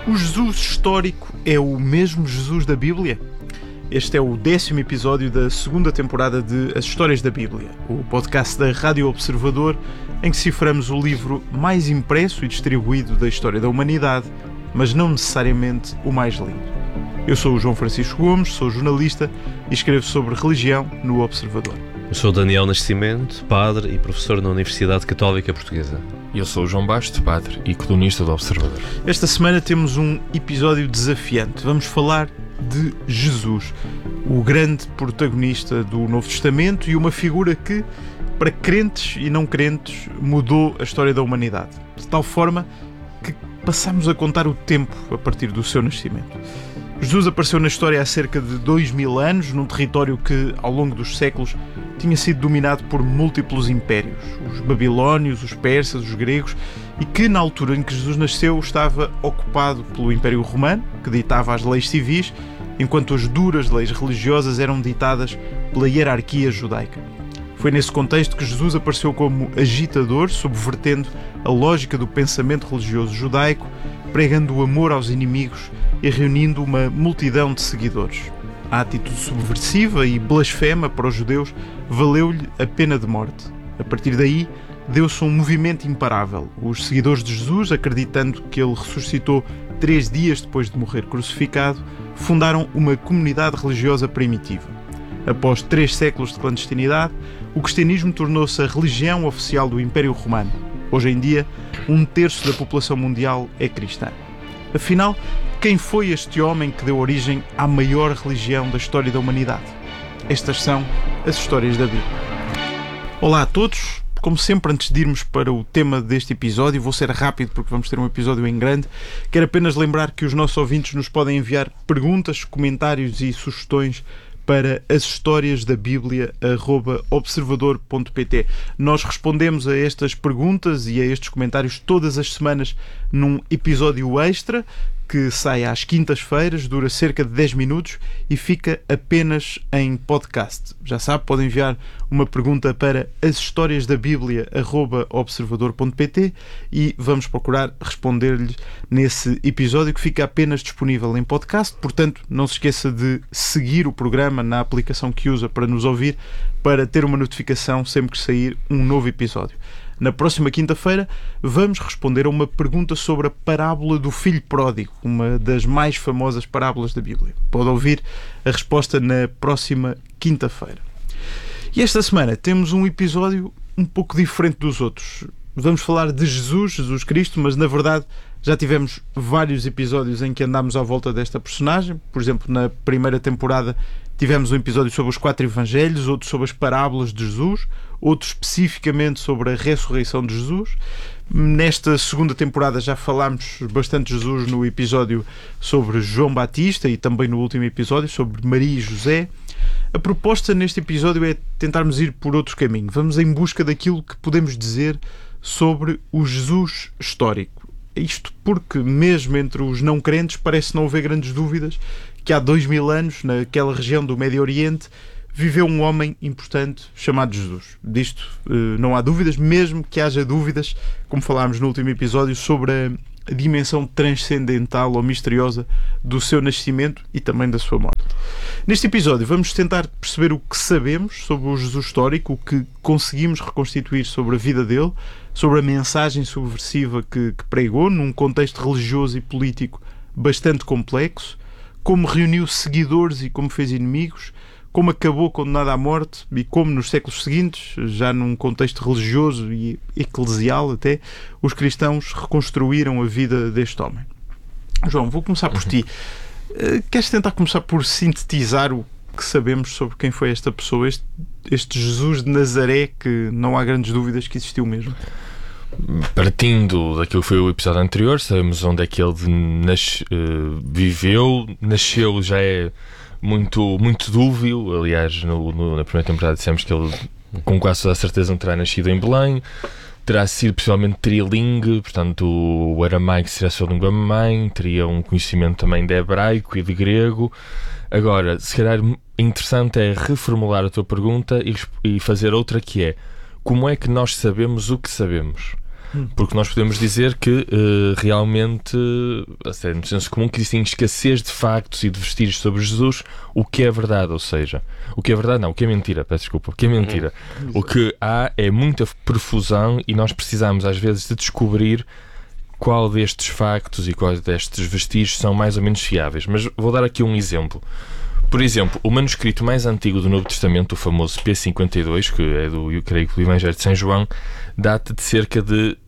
O Jesus histórico é o mesmo Jesus da Bíblia? Este é o 10º episódio da segunda temporada de As Histórias da Bíblia, o podcast da Rádio Observador, em que ciframos o livro mais impresso e distribuído da história da humanidade, mas não necessariamente o mais lido. Eu sou o João Francisco Gomes, sou jornalista e escrevo sobre religião no Observador. Eu sou o Daniel Nascimento, padre e professor na Universidade Católica Portuguesa. E eu sou o João Bastos, padre e colunista do Observador. Esta semana temos um episódio desafiante. Vamos falar de Jesus, o grande protagonista do Novo Testamento e uma figura que, para crentes e não crentes, mudou a história da humanidade. De tal forma que passamos a contar o tempo a partir do seu nascimento. Jesus apareceu na história há cerca de 2000 anos, num território que, ao longo dos séculos, tinha sido dominado por múltiplos impérios, os babilónios, os persas, os gregos, e que, na altura em que Jesus nasceu, estava ocupado pelo Império Romano, que ditava as leis civis, enquanto as duras leis religiosas eram ditadas pela hierarquia judaica. Foi nesse contexto que Jesus apareceu como agitador, subvertendo a lógica do pensamento religioso judaico, pregando o amor aos inimigos e reunindo uma multidão de seguidores. A atitude subversiva e blasfema para os judeus valeu-lhe a pena de morte. A partir daí, deu-se um movimento imparável. Os seguidores de Jesus, acreditando que ele ressuscitou 3 dias depois de morrer crucificado, fundaram uma comunidade religiosa primitiva. Após 3 séculos de clandestinidade, o cristianismo tornou-se a religião oficial do Império Romano. Hoje em dia, 1/3 da população mundial é cristã. Afinal, quem foi este homem que deu origem à maior religião da história da humanidade? Estas são as histórias da Bíblia. Olá a todos. Como sempre, antes de irmos para o tema deste episódio, vou ser rápido porque vamos ter um episódio em grande. Quero apenas lembrar que os nossos ouvintes nos podem enviar perguntas, comentários e sugestões para ashistoriasdabiblia@observador.pt. Nós respondemos a estas perguntas e a estes comentários todas as semanas num episódio extra que sai às quintas-feiras, dura cerca de 10 minutos e fica apenas em podcast. Já sabe, pode enviar uma pergunta para ashistoriasdabiblia@observador.pt e vamos procurar responder-lhes nesse episódio que fica apenas disponível em podcast. Portanto, não se esqueça de seguir o programa na aplicação que usa para nos ouvir, para ter uma notificação sempre que sair um novo episódio. Na próxima quinta-feira vamos responder a uma pergunta sobre a parábola do filho pródigo, uma das mais famosas parábolas da Bíblia. Pode ouvir a resposta na próxima quinta-feira. E esta semana temos um episódio um pouco diferente dos outros. Vamos falar de Jesus Cristo, mas na verdade já tivemos vários episódios em que andámos à volta desta personagem. Por exemplo, na primeira temporada tivemos um episódio sobre os 4 evangelhos, outro sobre as parábolas de Jesus, outro especificamente sobre a ressurreição de Jesus. Nesta segunda temporada já falámos bastante de Jesus no episódio sobre João Batista e também no último episódio sobre Maria e José. A proposta neste episódio é tentarmos ir por outro caminho. Vamos em busca daquilo que podemos dizer sobre o Jesus histórico. Isto porque, mesmo entre os não crentes, parece não haver grandes dúvidas que há 2000 anos, naquela região do Médio Oriente, viveu um homem importante chamado Jesus. Disto não há dúvidas, mesmo que haja dúvidas, como falámos no último episódio, sobre a dimensão transcendental ou misteriosa do seu nascimento e também da sua morte. Neste episódio vamos tentar perceber o que sabemos sobre o Jesus histórico, o que conseguimos reconstituir sobre a vida dele, sobre a mensagem subversiva que pregou num contexto religioso e político bastante complexo, como reuniu seguidores e como fez inimigos, como acabou condenado à morte e como nos séculos seguintes, já num contexto religioso e eclesial até, os cristãos reconstruíram a vida deste homem. João, vou começar por ti. Queres tentar começar por sintetizar o que sabemos sobre quem foi esta pessoa, este Jesus de Nazaré, que não há grandes dúvidas que existiu mesmo? Partindo daquilo que foi o episódio anterior, sabemos onde é que ele viveu, nasceu, já é muito dúbio. Aliás, na primeira temporada dissemos que ele, com quase toda a certeza, não terá nascido em Belém, terá sido possivelmente trilingue, portanto o aramaico seria a sua língua mãe, teria um conhecimento também de hebraico e de grego. Agora, se calhar interessante é reformular a tua pergunta e fazer outra, que é: como é que nós sabemos o que sabemos? Porque nós podemos dizer que realmente, até no senso comum, que existem escassez de factos e de vestígios sobre Jesus, o que é verdade, ou seja, o que é verdade não, o que é mentira, peço desculpa, o que é mentira. O que há é muita profusão e nós precisamos às vezes de descobrir qual destes factos e quais destes vestígios são mais ou menos fiáveis. Mas vou dar aqui um exemplo. Por exemplo, o manuscrito mais antigo do Novo Testamento, o famoso P52, que é eu creio que do Evangelho de São João, data de cerca de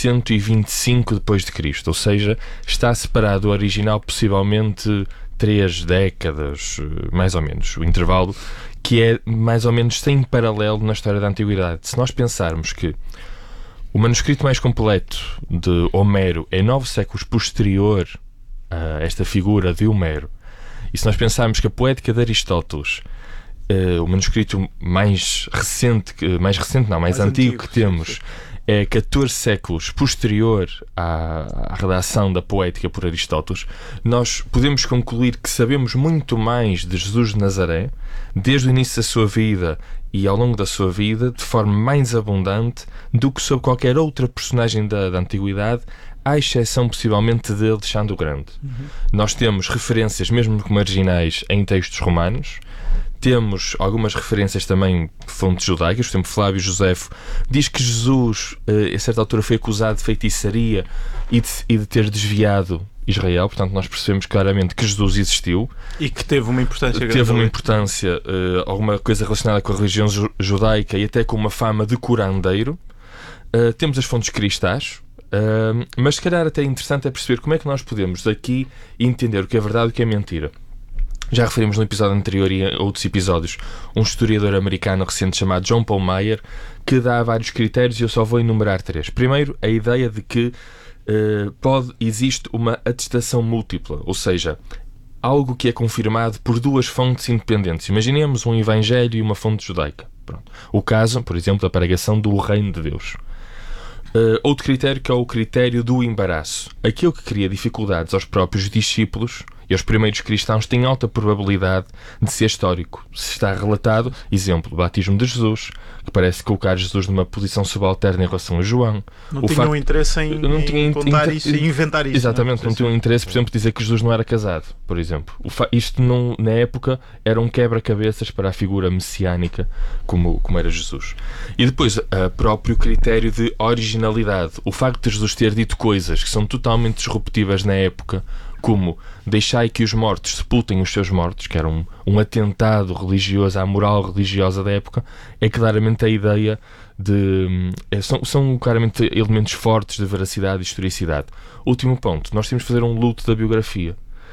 125 depois de Cristo, ou seja, está separado do original possivelmente 3 décadas, mais ou menos, o intervalo, que é mais ou menos sem paralelo na história da Antiguidade. Se nós pensarmos que o manuscrito mais completo de Homero é 9 séculos posterior a esta figura de Homero, e se nós pensarmos que a Poética de Aristóteles, o manuscrito mais antigo que temos, é 14 séculos posterior à redação da Poética por Aristóteles, nós podemos concluir que sabemos muito mais de Jesus de Nazaré, desde o início da sua vida e ao longo da sua vida, de forma mais abundante do que sobre qualquer outra personagem da Antiguidade, à exceção possivelmente de Alexandre o Grande. Nós temos referências, mesmo que marginais, em textos romanos. Temos algumas referências também de fontes judaicas. Por exemplo, Flávio Josefo diz que Jesus, a certa altura, foi acusado de feitiçaria e de ter desviado Israel. Portanto, nós percebemos claramente que Jesus existiu. E que teve uma importância grande. Teve uma importância, alguma coisa relacionada com a religião judaica e até com uma fama de curandeiro. Temos as fontes cristãs. Mas se calhar até interessante é perceber como é que nós podemos daqui entender o que é verdade e o que é mentira. Já referimos no episódio anterior e em outros episódios um historiador americano recente chamado John Paul Meier, que dá vários critérios e eu só vou enumerar 3. Primeiro, a ideia de que existe uma atestação múltipla, ou seja, algo que é confirmado por 2 fontes independentes. Imaginemos um evangelho e uma fonte judaica. Pronto. O caso, por exemplo, da pregação do reino de Deus. Outro critério, que é o critério do embaraço. Aquilo que cria dificuldades aos próprios discípulos e aos primeiros cristãos tem alta probabilidade de ser histórico. Se está relatado, exemplo, o batismo de Jesus, que parece colocar Jesus numa posição subalterna em relação a João. Não tinham interesse em contar isso e inventar isso. Exatamente, não tinham interesse, por exemplo, de dizer que Jesus não era casado, por exemplo. Isto, na época, era um quebra-cabeças para a figura messiânica como era Jesus. E depois, o próprio critério de originalidade. O facto de Jesus ter dito coisas que são totalmente disruptivas na época, como deixai que os mortos sepultem os seus mortos, que era um atentado religioso à moral religiosa da época, é claramente a ideia de... São claramente elementos fortes de veracidade e historicidade. Último ponto, nós temos de fazer um luto da biografia.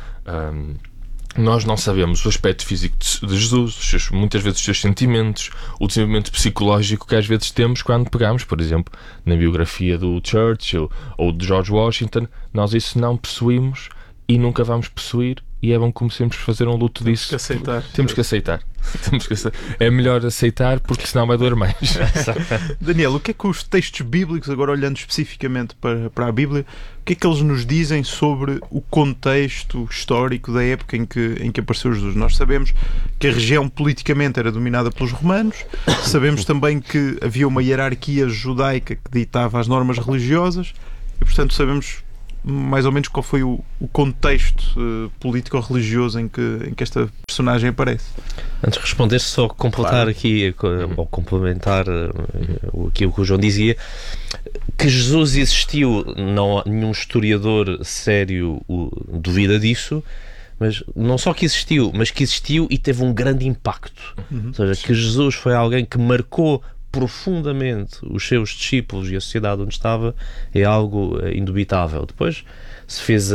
Nós não sabemos o aspecto físico de Jesus, muitas vezes os seus sentimentos, o desenvolvimento psicológico que às vezes temos quando pegamos, por exemplo, na biografia do Churchill ou de George Washington. Nós isso não possuímos e nunca vamos possuir, e é bom que comecemos a fazer um luto disso. Temos que aceitar. É melhor aceitar, porque senão vai doer mais. Daniel, o que é que os textos bíblicos, agora olhando especificamente para a Bíblia, o que é que eles nos dizem sobre o contexto histórico da época em que apareceu Jesus? Nós sabemos que a região politicamente era dominada pelos romanos, sabemos também que havia uma hierarquia judaica que ditava as normas religiosas e, portanto, sabemos mais ou menos qual foi o contexto político-religioso em que esta personagem aparece. Antes de responder, só completar aqui, ou complementar aqui o que o João dizia, que Jesus existiu, não há nenhum historiador sério duvida disso, mas não só que existiu, mas que existiu e teve um grande impacto. Ou seja, que Jesus foi alguém que marcou profundamente os seus discípulos e a sociedade onde estava, é algo indubitável. Depois, se fez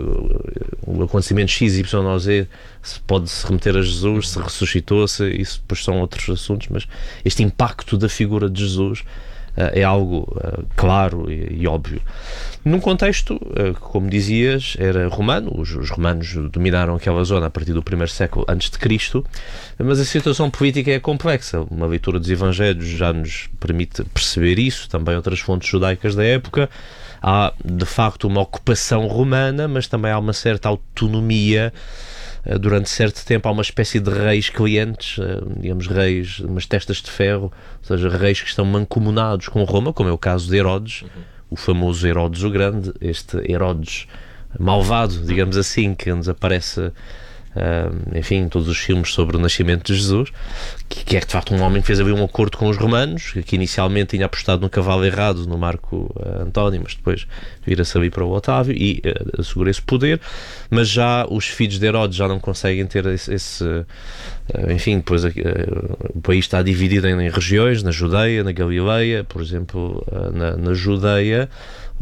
o acontecimento X, Y ou Z, se pode-se remeter a Jesus, se ressuscitou-se, isso depois são outros assuntos, mas este impacto da figura de Jesus é algo claro e óbvio. Num contexto, como dizias, era romano, os romanos dominaram aquela zona a partir do 1º século antes de Cristo, mas a situação política é complexa. Uma leitura dos Evangelhos já nos permite perceber isso, também outras fontes judaicas da época. Há, de facto, uma ocupação romana, mas também há uma certa autonomia. Durante certo tempo há uma espécie de reis clientes, digamos reis, umas testas de ferro, ou seja, reis que estão mancomunados com Roma, como é o caso de Herodes, o famoso Herodes o Grande, este Herodes malvado, digamos assim, que nos aparece enfim, todos os filmes sobre o nascimento de Jesus, que é de facto um homem que fez ali um acordo com os romanos, que inicialmente tinha apostado no cavalo errado, no Marco António, mas depois vira-se ali para o Otávio e assegura esse poder. Mas já os filhos de Herodes já não conseguem ter enfim, depois o país está dividido em regiões, na Judeia, na Galileia, por exemplo, na Judeia,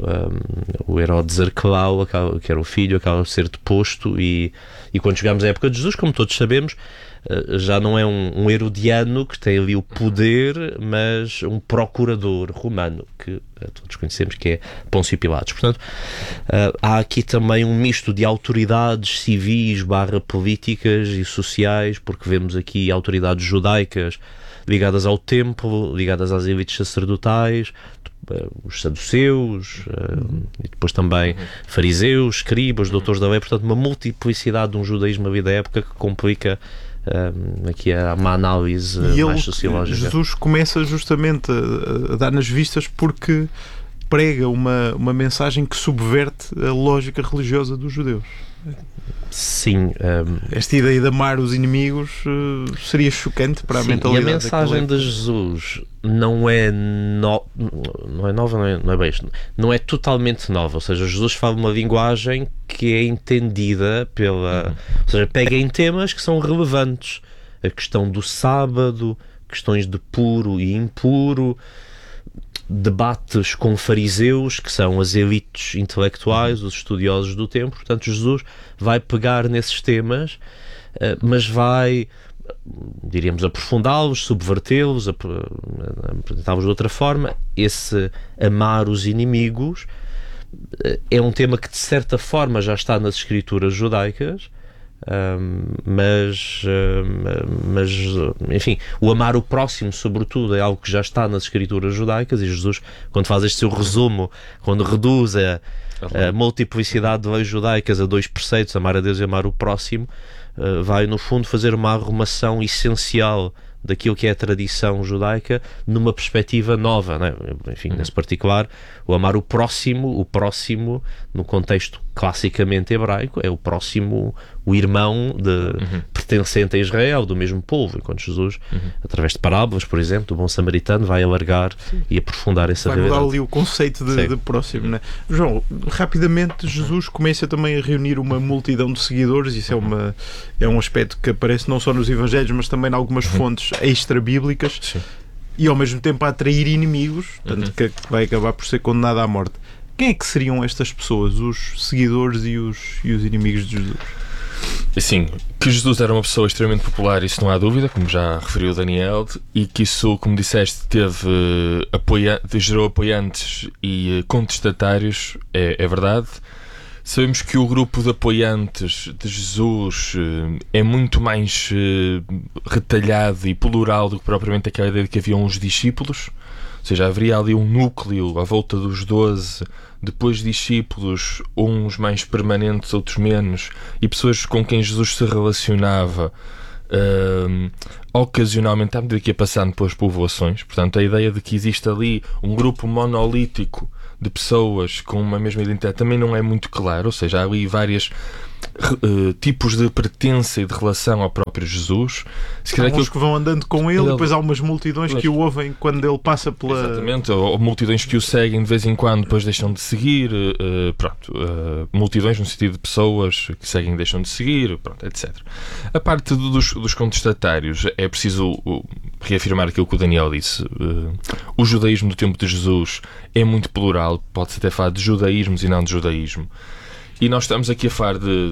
o Herodes Arquelau, que era o filho, acaba de ser deposto, e quando chegamos à época de Jesus, como todos sabemos, já não é um herodiano que tem ali o poder, mas um procurador romano, que todos conhecemos, que é Pôncio Pilatos. Portanto, há aqui também um misto de autoridades civis / políticas e sociais, porque vemos aqui autoridades judaicas ligadas ao templo, ligadas às elites sacerdotais, os saduceus, e depois também fariseus, escribas, doutores da lei. Portanto, uma multiplicidade de um judaísmo ali da época que complica aqui uma análise mais sociológica. Jesus começa justamente a dar nas vistas porque prega uma mensagem que subverte a lógica religiosa dos judeus. Sim. Esta ideia de amar os inimigos seria chocante para a mentalidade. E a mensagem de Jesus não é nova, não é bem isto. Não é totalmente nova. Ou seja, Jesus fala uma linguagem que é entendida pela... Ou seja, pega em temas que são relevantes. A questão do sábado, questões de puro e impuro, debates com fariseus, que são as elites intelectuais, os estudiosos do tempo. Portanto, Jesus vai pegar nesses temas, mas vai, diríamos, aprofundá-los, subvertê-los, apresentá-los de outra forma. Esse amar os inimigos é um tema que, de certa forma, já está nas escrituras judaicas, mas enfim, o amar o próximo sobretudo é algo que já está nas escrituras judaicas, e Jesus, quando faz este seu resumo, quando reduz a multiplicidade de leis judaicas a 2 preceitos, amar a Deus e amar o próximo, vai no fundo fazer uma arrumação essencial daquilo que é a tradição judaica numa perspectiva nova, né? Enfim, nesse particular, o amar o próximo, no contexto classicamente hebraico, é o próximo, o irmão pertencente a Israel, do mesmo povo, enquanto Jesus, através de parábolas, por exemplo, do bom samaritano, vai alargar e aprofundar essa realidade. Vai mudar ali o conceito de próximo, né? João, rapidamente Jesus começa também a reunir uma multidão de seguidores. Isso é um aspecto que aparece não só nos Evangelhos, mas também em algumas fontes extra-bíblicas. Sim. E ao mesmo tempo a atrair inimigos, tanto que vai acabar por ser condenado à morte. Quem é que seriam estas pessoas, os seguidores e os inimigos de Jesus? Assim, que Jesus era uma pessoa extremamente popular, isso não há dúvida, como já referiu o Daniel, e que isso, como disseste, gerou apoiantes e contestatários, é verdade. Sabemos que o grupo de apoiantes de Jesus é muito mais retalhado e plural do que propriamente aquela ideia de que havia uns discípulos. Ou seja, haveria ali um núcleo à volta dos 12, depois discípulos, uns mais permanentes, outros menos, e pessoas com quem Jesus se relacionava ocasionalmente, à medida que ia passando pelas povoações. Portanto, a ideia de que existe ali um grupo monolítico de pessoas com uma mesma identidade também não é muito claro. Ou seja, há ali vários tipos de pertença e de relação ao próprio Jesus. Há uns que vão andando com ele, depois há umas multidões que o ouvem quando ele passa pela... Exatamente, ou multidões que o seguem de vez em quando, depois deixam de seguir. Multidões no sentido de pessoas que seguem e deixam de seguir, etc. A parte dos contestatários, é preciso reafirmar aquilo que o Daniel disse. O judaísmo do tempo de Jesus é muito plural, pode-se até falar de judaísmos e não de judaísmo. E nós estamos aqui a falar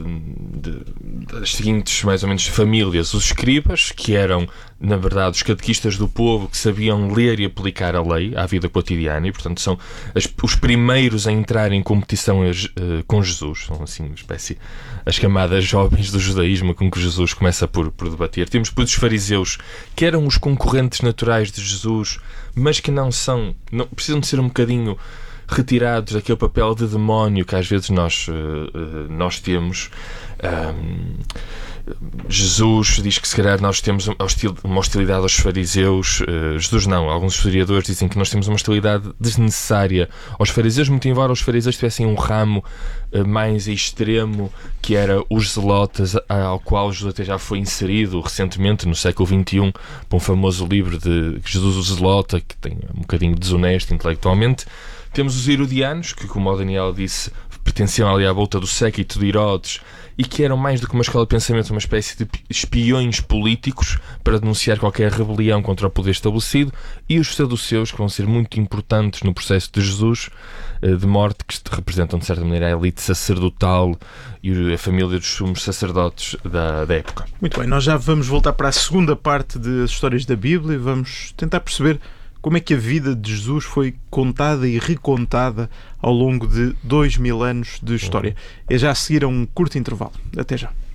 das seguintes, mais ou menos, famílias. Os escribas, que eram, na verdade, os catequistas do povo, que sabiam ler e aplicar a lei à vida cotidiana, e, portanto, são os primeiros a entrar em competição com Jesus. São, assim, uma espécie, as camadas jovens do judaísmo com que Jesus começa por debater. Temos depois os fariseus, que eram os concorrentes naturais de Jesus, mas que não precisam de ser um bocadinho retirados daquele papel de demónio que às vezes nós temos. Jesus diz que se calhar nós temos uma hostilidade aos fariseus. Jesus não, alguns historiadores dizem que nós temos uma hostilidade desnecessária aos fariseus, muito embora os fariseus tivessem um ramo mais extremo, que era os zelotas, ao qual Jesus até já foi inserido recentemente, no século XXI, por um famoso livro de Jesus o Zelota, que tem um bocadinho desonesto intelectualmente. Temos os herodianos, que, como o Daniel disse, pertenciam ali à volta do séquito de Herodes e que eram mais do que uma escola de pensamento, uma espécie de espiões políticos para denunciar qualquer rebelião contra o poder estabelecido, e os saduceus, que vão ser muito importantes no processo de Jesus de morte, que representam de certa maneira a elite sacerdotal e a família dos sumos sacerdotes da época. Muito bem, nós já vamos voltar para a segunda parte das histórias da Bíblia e vamos tentar perceber como é que a vida de Jesus foi contada e recontada ao longo de 2000 anos de história. É já a seguir a um curto intervalo. Até já.